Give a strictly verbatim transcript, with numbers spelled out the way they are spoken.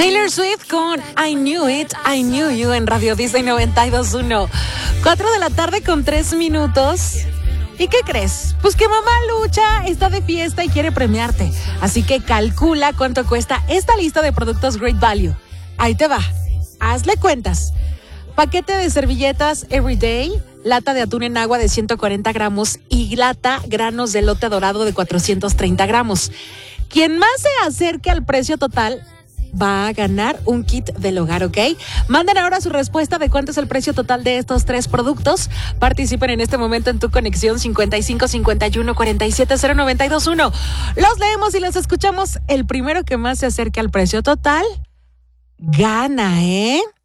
Taylor Swift con I Knew It, I Knew You en Radio Disney noventa y dos punto uno. Cuatro de la tarde con tres minutos. ¿Y qué crees? Pues que Mamá Lucha está de fiesta y quiere premiarte. Así que calcula cuánto cuesta esta lista de productos Great Value. Ahí te va. Hazle cuentas. Paquete de servilletas Everyday, lata de atún en agua de ciento cuarenta gramos y lata granos de elote dorado de cuatrocientos treinta gramos. Quien más se acerque al precio total va a ganar un kit del hogar, ¿ok? Manden ahora su respuesta de cuánto es el precio total de estos tres productos. Participen en este momento en tu conexión cincuenta y cinco cincuenta y uno cuarenta y siete cero noventa y dos uno. Los leemos y los escuchamos. El primero que más se acerque al precio total gana, ¿eh?